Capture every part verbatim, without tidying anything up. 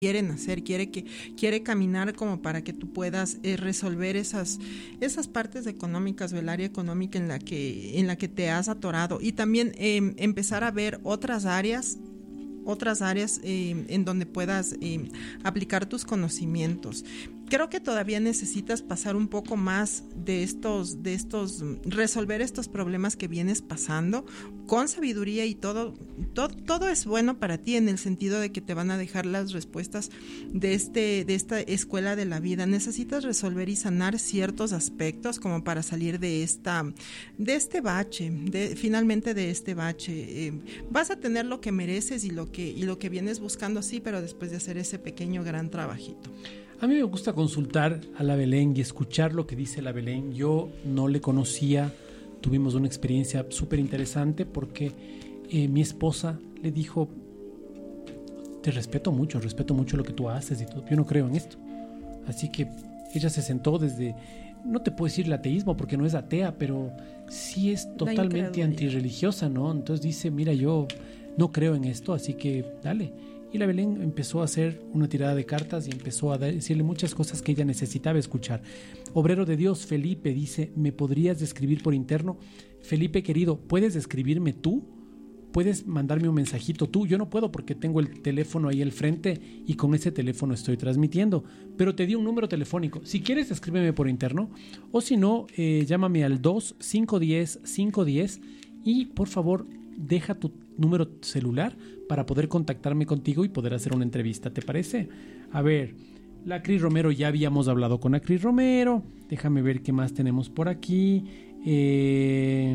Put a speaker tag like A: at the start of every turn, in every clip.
A: quieren hacer, quiere que quiere caminar como para que tú puedas eh, resolver esas esas partes económicas o el área económica en la que en la que te has atorado, y también eh, empezar a ver otras áreas otras áreas eh, en donde puedas eh, aplicar tus conocimientos. Creo que todavía necesitas pasar un poco más de estos, de estos, resolver estos problemas que vienes pasando con sabiduría, y todo, todo, todo es bueno para ti en el sentido de que te van a dejar las respuestas de este, de esta escuela de la vida. Necesitas resolver y sanar ciertos aspectos como para salir de esta, de este bache, de, finalmente de este bache. Eh, vas a tener lo que mereces y lo que, y lo que vienes buscando, sí, pero después de hacer ese pequeño gran trabajito.
B: A mí me gusta consultar a la Belén y escuchar lo que dice la Belén. Yo no le conocía, tuvimos una experiencia súper interesante porque eh, mi esposa le dijo: te respeto mucho, respeto mucho lo que tú haces y todo. Yo no creo en esto. Así que ella se sentó desde, no te puedo decir el ateísmo porque no es atea, pero sí es totalmente antirreligiosa, ¿no? Entonces dice: mira, yo no creo en esto, así que dale. Y la Belén empezó a hacer una tirada de cartas y empezó a decirle muchas cosas que ella necesitaba escuchar. Obrero de Dios, Felipe, dice: ¿me podrías describir por interno? Felipe, querido, ¿puedes escribirme tú? ¿Puedes mandarme un mensajito tú? Yo no puedo porque tengo el teléfono ahí al frente y con ese teléfono estoy transmitiendo, pero te di un número telefónico. Si quieres, escríbeme por interno, o si no, eh, llámame al dos cinco uno cero cinco uno cero y por favor deja tu número celular para poder contactarme contigo y poder hacer una entrevista, ¿te parece? A ver, la Cris Romero, ya habíamos hablado con la Cris Romero. Déjame ver qué más tenemos por aquí. Eh...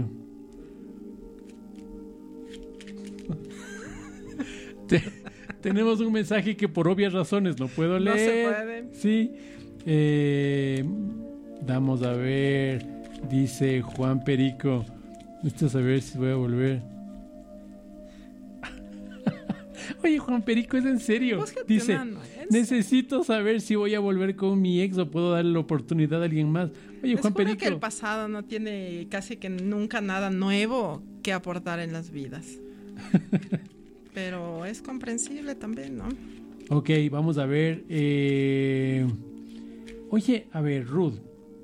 B: Te, tenemos un mensaje que por obvias razones no puedo leer.
A: No se puede.
B: Sí. Eh, vamos a ver. Dice Juan Perico. Esto es a ver si voy a volver. Oye, Juan Perico, ¿es en serio? Dice: ¿en necesito saber si voy a volver con mi ex o puedo darle la oportunidad a alguien más. Oye,
A: Les
B: Juan
A: juro
B: Perico,
A: que el pasado no tiene casi que nunca nada nuevo que aportar en las vidas. Pero es comprensible también, ¿no?
B: Ok, vamos a ver. Eh... Oye, a ver, Ruth.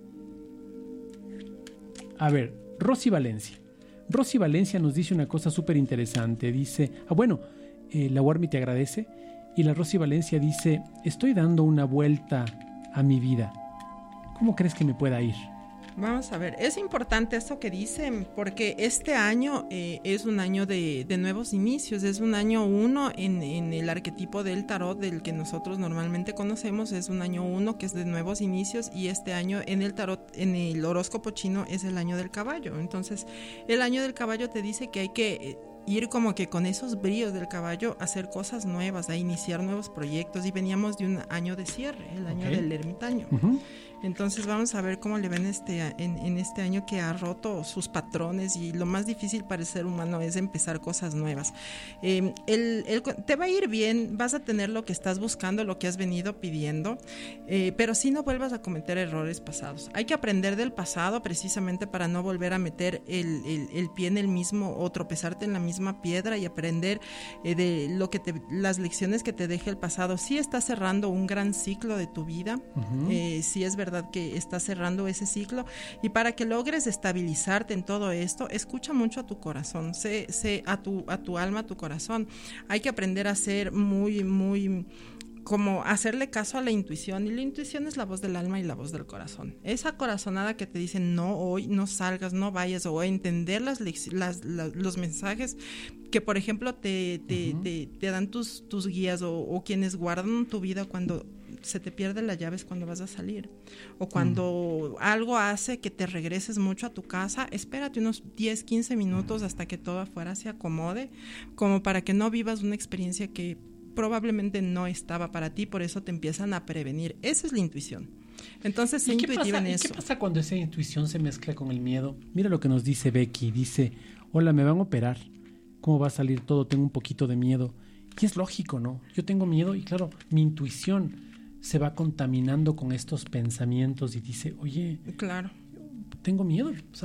B: A ver, Rosy Valencia. Rosy Valencia nos dice una cosa súper interesante. Dice, ah, bueno, eh, la Warmi te agradece. Y la Rosy Valencia dice: estoy dando una vuelta a mi vida. ¿Cómo crees que me pueda ir?
A: Vamos a ver, es importante esto que dicen, porque este año eh, es un año de, de nuevos inicios, es un año uno en, en el arquetipo del tarot del que nosotros normalmente conocemos, es un año uno que es de nuevos inicios, y este año en el tarot, en el horóscopo chino, es el año del caballo. Entonces, el año del caballo te dice que hay que Eh, ir como que con esos bríos del caballo a hacer cosas nuevas, a iniciar nuevos proyectos, y veníamos de un año de cierre, el año okay. del ermitaño. Uh-huh. Entonces vamos a ver cómo le ven este, en, en este año que ha roto sus patrones, y lo más difícil para el ser humano es empezar cosas nuevas. Eh, el, el, te va a ir bien, vas a tener lo que estás buscando, lo que has venido pidiendo, eh, pero sí no vuelvas a cometer errores pasados. Hay que aprender del pasado precisamente para no volver a meter el, el, el pie en el mismo o tropezarte en la misma piedra, y aprender eh, de lo que te, las lecciones que te deje el pasado. Sí estás cerrando un gran ciclo de tu vida, uh-huh. eh, sí es verdad que estás cerrando ese ciclo, y para que logres estabilizarte en todo esto, escucha mucho a tu corazón, sé, sé a tu, a tu alma, a tu corazón. Hay que aprender a ser muy, muy como hacerle caso a la intuición, y la intuición es la voz del alma y la voz del corazón. Esa corazonada que te dice no, hoy no salgas, no vayas, o entender las, las, las los mensajes que por ejemplo te, te, uh-huh. te, te dan tus, tus guías, o, o quienes guardan tu vida cuando se te pierde la llave, es cuando vas a salir, o cuando uh-huh. algo hace que te regreses mucho a tu casa. Espérate unos diez, quince minutos uh-huh. hasta que todo afuera se acomode, como para que no vivas una experiencia que probablemente no estaba para ti, por eso te empiezan a prevenir. Esa es la intuición. Entonces, sé intuitiva en eso.
B: ¿Y qué pasa cuando esa intuición se mezcla con el miedo? Mira lo que nos dice Becky. Dice: hola, me van a operar. ¿Cómo va a salir todo? Tengo un poquito de miedo. Y es lógico, ¿no? Yo tengo miedo y claro, mi intuición se va contaminando con estos pensamientos y dice: oye,
A: claro,
B: tengo miedo. O sea,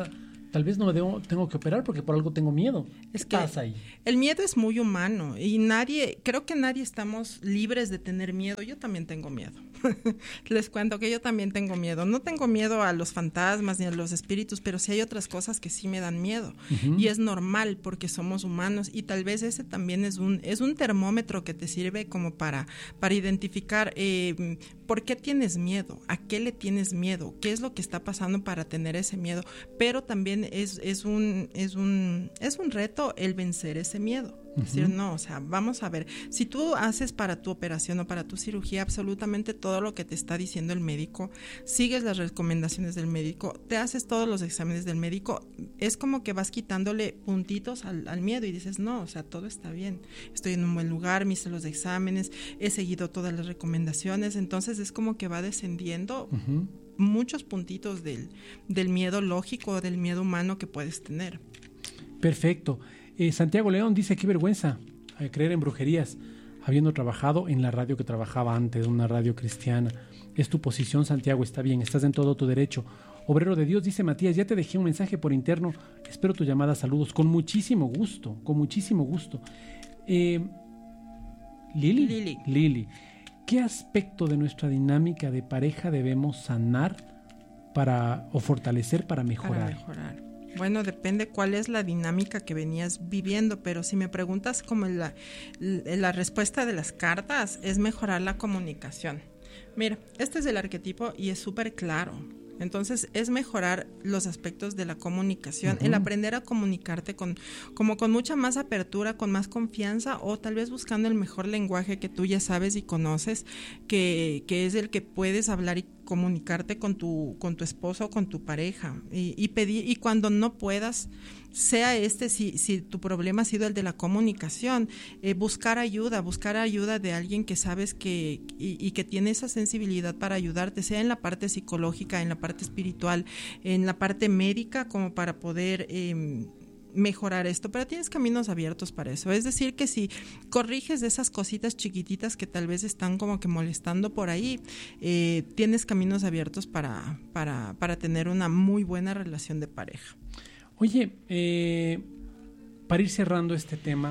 B: tal vez no me debo, tengo que operar porque por algo tengo miedo. ¿Qué
A: es que
B: pasa ahí?
A: El miedo es muy humano y nadie, creo que nadie estamos libres de tener miedo. Yo también tengo miedo. Les cuento que yo también tengo miedo. No tengo miedo a los fantasmas ni a los espíritus, pero sí hay otras cosas que sí me dan miedo. Uh-huh. Y es normal porque somos humanos y tal vez ese también es un, es un termómetro que te sirve como para, para identificar eh, por qué tienes miedo, a qué le tienes miedo, qué es lo que está pasando para tener ese miedo. Pero también es, es, un, es, un, es un reto el vencer ese miedo. Es decir, no, o sea, vamos a ver, si tú haces para tu operación o para tu cirugía absolutamente todo lo que te está diciendo el médico, sigues las recomendaciones del médico, te haces todos los exámenes del médico, es como que vas quitándole puntitos al, al miedo y dices, no, o sea, todo está bien, estoy en un buen lugar, me hice los exámenes, he seguido todas las recomendaciones, entonces es como que va descendiendo uh-huh. muchos puntitos del, del miedo lógico, del miedo humano que puedes tener.
B: Perfecto. Eh, Santiago León dice, qué vergüenza eh, creer en brujerías, habiendo trabajado en la radio que trabajaba antes, una radio cristiana. Es tu posición, Santiago, está bien, estás en todo tu derecho. Obrero de Dios, dice Matías, ya te dejé un mensaje por interno, espero tu llamada, saludos, con muchísimo gusto, con muchísimo gusto. Eh, Lili,
A: Lili,
B: Lili, ¿qué aspecto de nuestra dinámica de pareja debemos sanar para o fortalecer para mejorar?
A: Para mejorar. Bueno, depende cuál es la dinámica que venías viviendo, pero si me preguntas como la, la respuesta de las cartas, es mejorar la comunicación. Mira, este es el arquetipo y es súper claro. Entonces, es mejorar los aspectos de la comunicación, uh-huh. el aprender a comunicarte con, como con mucha más apertura, con más confianza, o tal vez buscando el mejor lenguaje que tú ya sabes y conoces, que, que es el que puedes hablar y comunicarte con tu, con tu esposo o con tu pareja. Y, y pedir, y cuando no puedas, sea este, si, si tu problema ha sido el de la comunicación, eh, buscar ayuda, buscar ayuda de alguien que sabes que, y, y que tiene esa sensibilidad para ayudarte, sea en la parte psicológica, en la parte espiritual, en la parte médica, como para poder eh, mejorar esto, pero tienes caminos abiertos para eso. Es decir, que si corriges de esas cositas chiquititas que tal vez están como que molestando por ahí, eh, tienes caminos abiertos para, para, para tener una muy buena relación de pareja.
B: Oye, eh, para ir cerrando este tema,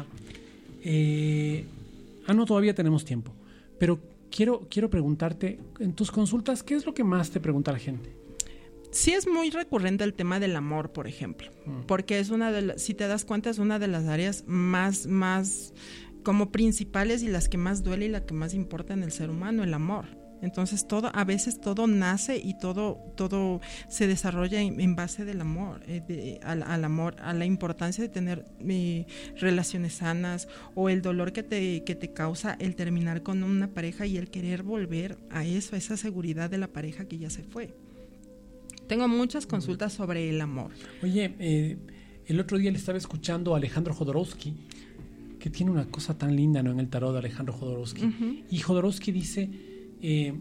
B: eh, ah, no, todavía tenemos tiempo, pero quiero, quiero preguntarte, en tus consultas, ¿qué es lo que más te pregunta la gente?
A: Sí, es muy recurrente el tema del amor, por ejemplo, mm. porque es una de las, si te das cuenta, es una de las áreas más, más como principales y las que más duele y la que más importa en el ser humano, el amor. Entonces todo, a veces todo nace y todo, todo se desarrolla en, en base del amor, eh, de, al, al amor, a la importancia de tener eh, relaciones sanas, o el dolor que te, que te causa el terminar con una pareja y el querer volver a eso, a esa seguridad de la pareja que ya se fue. Tengo muchas consultas sobre el amor.
B: Oye, eh, el otro día le estaba escuchando a Alejandro Jodorowsky, que tiene una cosa tan linda, ¿no?, en el tarot de Alejandro Jodorowsky. Uh-huh. Y Jodorowsky dice, eh,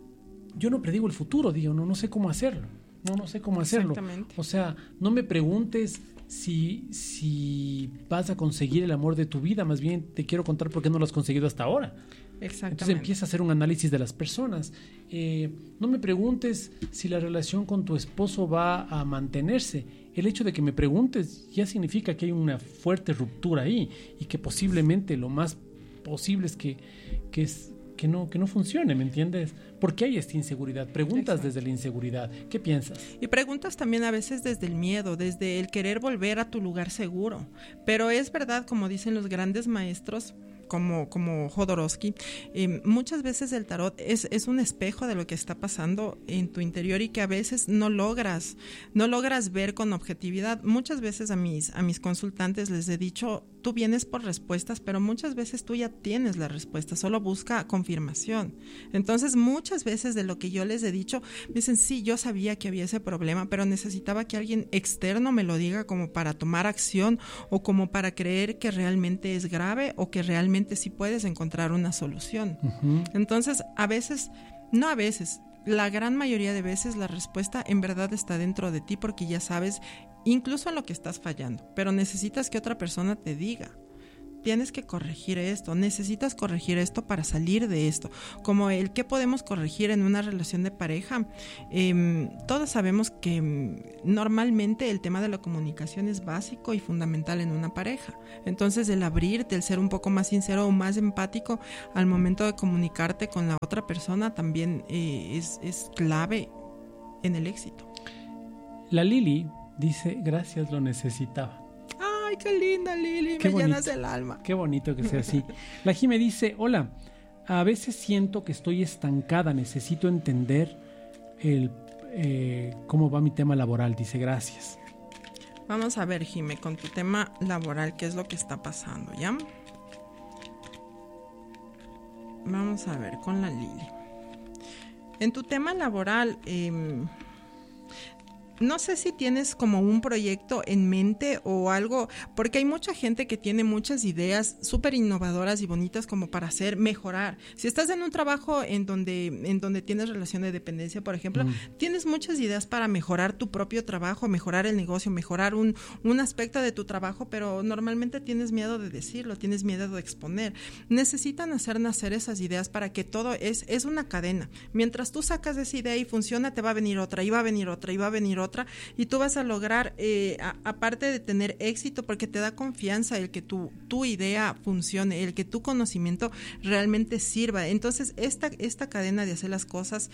B: yo no predigo el futuro, digo, no, no sé cómo hacerlo. No, no sé cómo hacerlo. O sea, no me preguntes si, si vas a conseguir el amor de tu vida, más bien te quiero contar por qué no lo has conseguido hasta ahora.
A: Exactamente.
B: Entonces empieza a hacer un análisis de las personas. Eh, no me preguntes si la relación con tu esposo va a mantenerse. El hecho de que me preguntes ya significa que hay una fuerte ruptura ahí y que posiblemente lo más posible es que, que, es, que, no, que no funcione, ¿me entiendes? Porque hay esta inseguridad. Preguntas Exacto. Desde la inseguridad. ¿Qué piensas?
A: Y preguntas también a veces desde el miedo, desde el querer volver a tu lugar seguro. Pero es verdad, como dicen los grandes maestros, como, como Jodorowsky, eh, muchas veces el tarot es, es un espejo de lo que está pasando en tu interior y que a veces no logras, no logras ver con objetividad. Muchas veces a mis, a mis consultantes les he dicho, tú vienes por respuestas, pero muchas veces tú ya tienes la respuesta, solo busca confirmación. Entonces, muchas veces de lo que yo les he dicho, me dicen, sí, yo sabía que había ese problema, pero necesitaba que alguien externo me lo diga como para tomar acción o como para creer que realmente es grave o que realmente sí puedes encontrar una solución. Uh-huh. Entonces, a veces, no a veces, la gran mayoría de veces la respuesta en verdad está dentro de ti porque ya sabes incluso en lo que estás fallando, pero necesitas que otra persona te diga. tienes que corregir esto, necesitas corregir esto para salir de esto. Como el qué podemos corregir en una relación de pareja. Eh, todos sabemos que eh, normalmente el tema de la comunicación es básico y fundamental en una pareja. Entonces el abrirte, el ser un poco más sincero o más empático al momento de comunicarte con la otra persona también eh, es, es clave en el éxito.
B: La Lili dice, gracias, lo necesitaba.
A: Ay, qué linda, Lili,
B: qué
A: me
B: bonito,
A: llenas el alma.
B: Qué bonito que sea así. La Jime dice, hola, a veces siento que estoy estancada, necesito entender el, eh, cómo va mi tema laboral, dice, gracias.
A: Vamos a ver, Jime, con tu tema laboral, ¿qué es lo que está pasando, ya? Vamos a ver con la Lili. En tu tema laboral, eh, no sé si tienes como un proyecto en mente o algo, porque hay mucha gente que tiene muchas ideas súper innovadoras y bonitas como para hacer, mejorar. Si estás en un trabajo en donde, en donde tienes relación de dependencia, por ejemplo, mm. tienes muchas ideas para mejorar tu propio trabajo, mejorar el negocio, mejorar un, un aspecto de tu trabajo, pero normalmente tienes miedo de decirlo, tienes miedo de exponer. Necesitan hacer nacer esas ideas para que todo es, es una cadena. Mientras tú sacas esa idea y funciona, te va a venir otra, y va a venir otra, y va a venir otra. Otra, y tú vas a lograr, eh, a, aparte de tener éxito, porque te da confianza el que tu, tu idea funcione, el que tu conocimiento realmente sirva. Entonces, esta, esta cadena de hacer las cosas,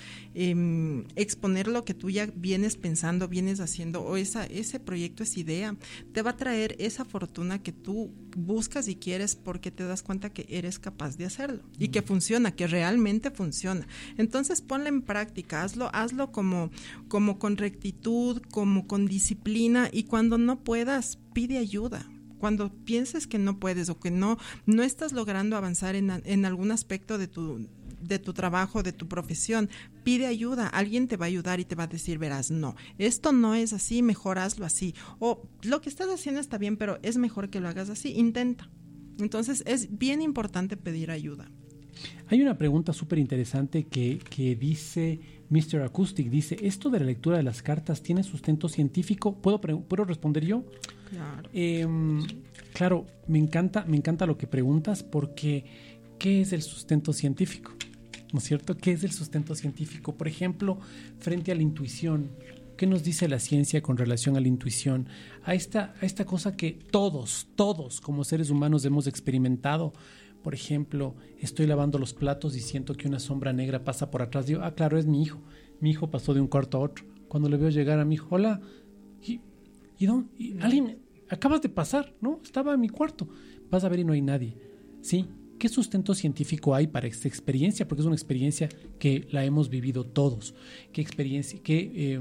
A: eh, exponer lo que tú ya vienes pensando, vienes haciendo, o esa, ese proyecto, esa idea, te va a traer esa fortuna que tú buscas y quieres porque te das cuenta que eres capaz de hacerlo y que funciona, que realmente funciona. Entonces, ponla en práctica, hazlo, hazlo como, como con rectitud, como con disciplina, y cuando no puedas, pide ayuda. Cuando pienses que no puedes o que no, no estás logrando avanzar en, en algún aspecto de tu, de tu trabajo, de tu profesión, pide ayuda. Alguien te va a ayudar y te va a decir, verás, no, esto no es así, mejor hazlo así. O lo que estás haciendo está bien, pero es mejor que lo hagas así, intenta. Entonces es bien importante pedir ayuda.
B: Hay una pregunta súper interesante que, que dice mister Acoustic, dice, ¿esto de la lectura de las cartas tiene sustento científico? ¿Puedo, ¿puedo responder yo?
A: Claro.
B: Eh, claro, me encanta, me encanta lo que preguntas, porque ¿qué es el sustento científico? ¿No es cierto? ¿Qué es el sustento científico? Por ejemplo, frente a la intuición, ¿qué nos dice la ciencia con relación a la intuición? A esta, a esta cosa que todos, todos como seres humanos hemos experimentado. Por ejemplo, estoy lavando los platos y siento que una sombra negra pasa por atrás. Digo, ah, claro, es mi hijo. Mi hijo pasó de un cuarto a otro. Cuando le veo llegar a mi hijo, hola, ¿y, y, don, y alguien, acabas de pasar, ¿no? Estaba en mi cuarto. Vas a ver y no hay nadie. ¿Sí? ¿Qué sustento científico hay para esta experiencia? Porque es una experiencia que la hemos vivido todos. ¿Qué experiencia, qué... Eh,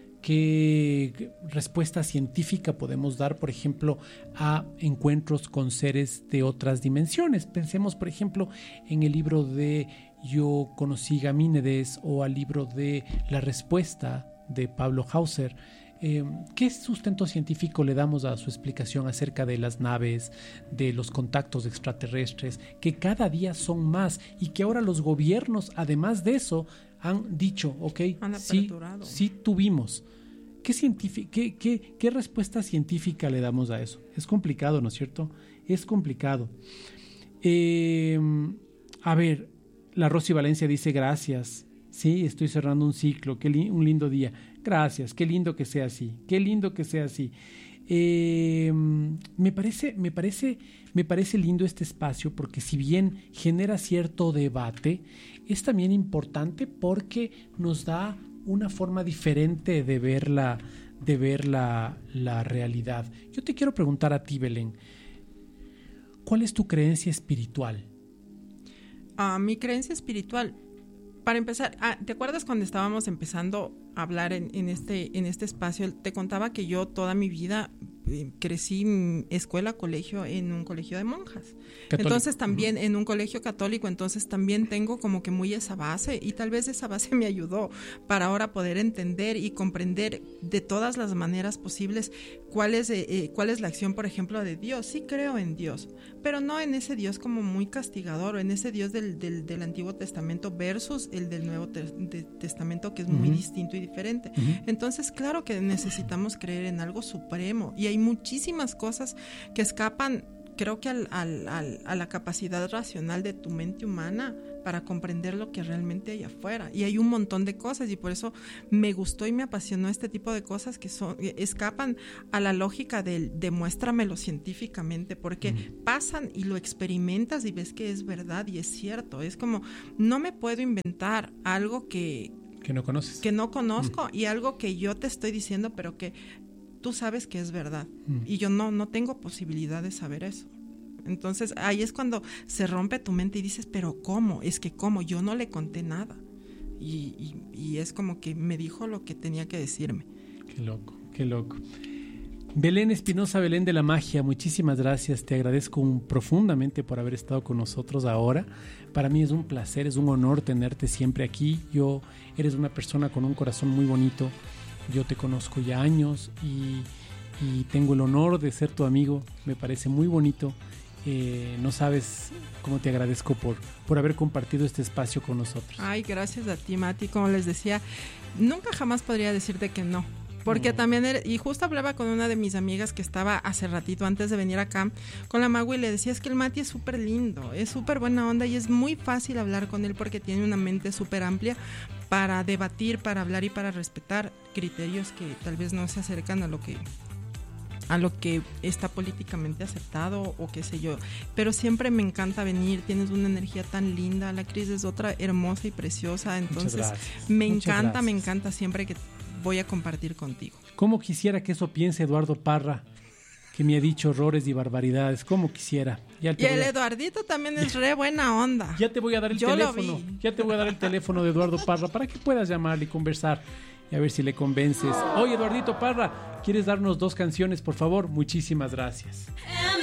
B: ¿Qué respuesta científica podemos dar, por ejemplo, a encuentros con seres de otras dimensiones? Pensemos, por ejemplo, en el libro de Yo conocí Gamínedes o al libro de La Respuesta de Pablo Hauser. Eh, ¿Qué sustento científico le damos a su explicación acerca de las naves, de los contactos extraterrestres, que cada día son más y que ahora los gobiernos, además de eso, han dicho, ok,
A: han
B: sí, sí tuvimos. ¿Qué, científic- qué, qué, ¿Qué respuesta científica le damos a eso? Es complicado, ¿no es cierto? Es complicado. Eh, a ver, la Rosy Valencia dice gracias. Sí, estoy cerrando un ciclo, qué li- un lindo día. Gracias, qué lindo que sea así, qué lindo que sea así. Eh, me parece, me parece, me parece lindo este espacio porque si bien genera cierto debate, es también importante porque nos da una forma diferente de ver la, de ver la, la realidad. Yo te quiero preguntar a ti, Belén, ¿cuál es tu creencia espiritual?
A: Uh, mi creencia espiritual, para empezar, ah, ¿te acuerdas cuando estábamos empezando a hablar en, en, este, en este espacio? Te contaba que yo toda mi vida eh, crecí escuela, colegio, en un colegio de monjas. Católico. Entonces también uh-huh. en un colegio católico, entonces también tengo como que muy esa base, y tal vez esa base me ayudó para ahora poder entender y comprender de todas las maneras posibles cuál es, eh, eh, cuál es la acción, por ejemplo, de Dios. Sí creo en Dios, pero no en ese Dios como muy castigador, o en ese Dios del, del, del Antiguo Testamento versus el del Nuevo te- de Testamento, que es uh-huh. muy distinto y diferente. Uh-huh. Entonces, claro que necesitamos creer en algo supremo, y hay muchísimas cosas que escapan creo que al, al, al, a la capacidad racional de tu mente humana para comprender lo que realmente hay afuera. Y hay un montón de cosas, y por eso me gustó y me apasionó este tipo de cosas que son escapan a la lógica del demuéstramelo científicamente, porque mm. pasan y lo experimentas y ves que es verdad y es cierto. Es como, no me puedo inventar algo que...
B: Que no conoces.
A: Que no conozco mm. y algo que yo te estoy diciendo, pero que tú sabes que es verdad. Mm. Y yo no, no tengo posibilidad de saber eso. Entonces ahí es cuando se rompe tu mente y dices, pero ¿cómo? Es que ¿cómo? Yo no le conté nada. Y, y, y es como que me dijo lo que tenía que decirme.
B: Qué loco, qué loco. Belén Espinosa, Belén de la Magia, muchísimas gracias. Te agradezco un, profundamente por haber estado con nosotros ahora. Para mí es un placer, es un honor tenerte siempre aquí. Yo, eres una persona con un corazón muy bonito. Yo te conozco ya años y, y tengo el honor de ser tu amigo. Me parece muy bonito. Eh, no sabes cómo te agradezco por, por haber compartido este espacio con nosotros.
A: Ay, gracias a ti, Mati. Como les decía, nunca jamás podría decirte que no. Porque no. también, era, y justo hablaba con una de mis amigas que estaba hace ratito antes de venir acá con la Magu y le decía, es que el Mati es súper lindo, es súper buena onda y es muy fácil hablar con él porque tiene una mente súper amplia para debatir, para hablar y para respetar criterios que tal vez no se acercan a lo que... a lo que está políticamente aceptado o qué sé yo, pero siempre me encanta venir, tienes una energía tan linda, la Cris es otra hermosa y preciosa, entonces me Muchas encanta, gracias. me encanta siempre que voy a compartir contigo.
B: ¿Cómo quisiera que eso piense Eduardo Parra, que me ha dicho horrores y barbaridades? ¿Cómo quisiera? Ya te
A: y el
B: a...
A: Eduardito también es re buena onda.
B: Ya te voy a dar el
A: yo
B: teléfono, ya te voy a dar el teléfono de Eduardo Parra para que puedas llamarle y conversar. Y a ver si le convences. Oye, Eduardito Parra, ¿quieres darnos dos canciones, por favor? Muchísimas gracias.